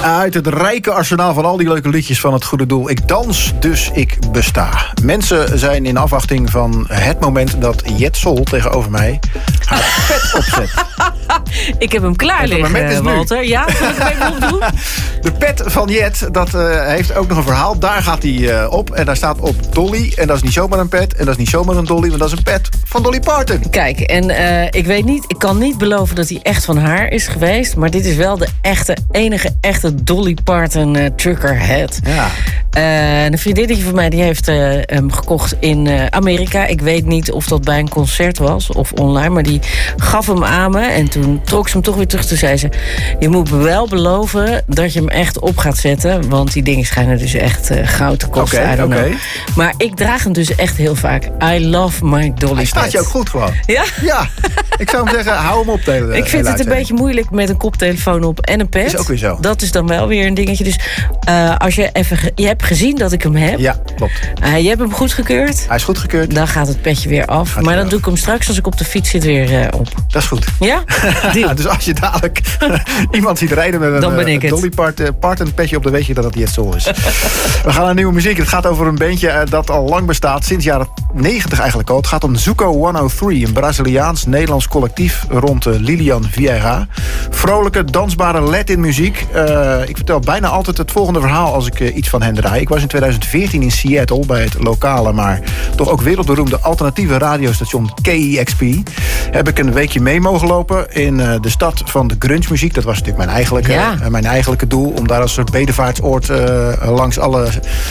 Uit het rijke arsenaal van al die leuke liedjes van het goede doel. Ik dans, dus ik besta. Mensen zijn in afwachting van het moment dat Jet Sol tegenover mij haar pet opzet. Ik heb hem klaar liggen, Walter. Ja, zal ik hem even opdoen? De pet van Jet, dat heeft ook nog een verhaal. Daar gaat hij op en daar staat op Dolly. En dat is niet zomaar een pet en dat is niet zomaar een Dolly, maar dat is een pet van Dolly Parton. Kijk, en ik kan niet beloven dat hij echt van haar is geweest, maar dit is wel de enige echte Dolly Parton trucker hat. Ja. Een vriendinnetje van mij die heeft hem gekocht in Amerika. Ik weet niet of dat bij een concert was of online, maar die gaf hem aan me en toen trok ze hem toch weer terug. Toen zei ze, je moet me wel beloven dat je hem echt op gaat zetten, want die dingen schijnen dus echt goud te kosten. Oké. Maar ik draag hem dus echt heel vaak. I love my Dolly. Hij staat je ook goed gewoon. Ja? Ja. Ik zou hem zeggen, hou hem op. Ik vind het een beetje moeilijk met een koptelefoon op en een pet. Is ook weer zo. Dat is dan wel weer een dingetje. Dus als je hebt gezien dat ik hem heb. Ja, klopt. Je hebt hem goedgekeurd. Hij is goedgekeurd. Dan gaat het petje weer af. Maar dan doe ik hem straks als ik op de fiets zit weer op. Dat is goed. Ja? Dus als je dadelijk iemand ziet rijden met een Dolly Parton petje op, dan weet je dat het Jet Sol is. We gaan naar nieuwe muziek. Het gaat over een bandje dat al lang bestaat. Sinds jaren 90 eigenlijk al. Het gaat om Zuko 103. Een Braziliaans-Nederlands collectief rond Lilian Vieira. Vrolijke, dansbare Latin muziek. Ik vertel bijna altijd het volgende verhaal als ik iets van hen draai. Ik was in 2014 in Seattle bij het lokale, maar toch ook wereldberoemde alternatieve radiostation KEXP. Heb ik een weekje mee mogen lopen in de stad van de grunge muziek. Dat was natuurlijk mijn eigenlijke doel. Om daar als een soort bedevaartsoord langs alle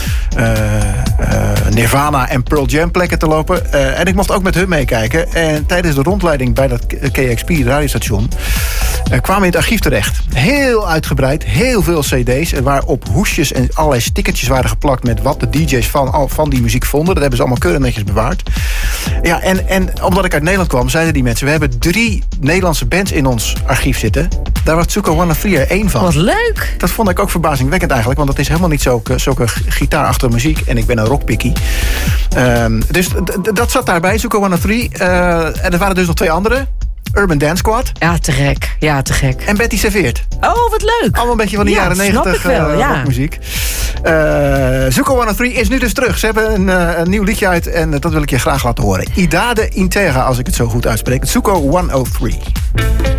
Nirvana en Pearl Jam plekken te lopen. En ik mocht ook met hun meekijken. En tijdens de rondleiding bij dat KEXP radiostation kwamen we in het archief terecht. Heel uitgebreid, heel veel cd's. Waar op hoesjes en allerlei stickertjes waren geplakt met wat de DJ's van die muziek vonden. Dat hebben ze allemaal keurig netjes bewaard. Ja, en omdat ik uit Nederland kwam, zeiden die mensen, we hebben 3 Nederlandse bands in ons archief zitten. Daar was Zuko 103 er 1 van. Wat leuk! Dat vond ik ook verbazingwekkend eigenlijk, want dat is helemaal niet zulke gitaarachtige muziek. En ik ben een rockpikkie. Dus dat zat daarbij, Zuko 103. En er waren dus nog 2 andere. Urban Dance Squad. Ja, te gek. Ja, te gek. En Betty Serveert. Oh, wat leuk. Allemaal een beetje van de jaren 90 rockmuziek. Zuko 103 is nu dus terug. Ze hebben een nieuw liedje uit en dat wil ik je graag laten horen. Idade Integra, als ik het zo goed uitspreek. Zuko 103.